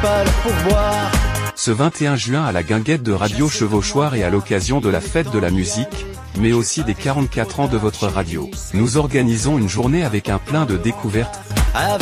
pas le pourboire. Ce 21 juin à la guinguette de Radio Chevauchoir et à l'occasion de la fête de la musique, mais aussi des 44 ans de votre radio, nous organisons une journée avec un plein de découvertes. Avec